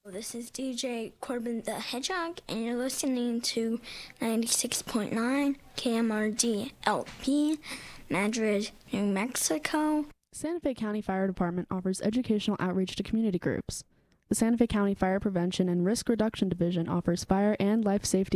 This is DJ Corbin the Hedgehog, and you're listening to 96.9 KMRD LP, Madrid, New Mexico. Santa Fe County Fire Department offers educational outreach to community groups. The Santa Fe County Fire Prevention and Risk Reduction Division offers fire and life safety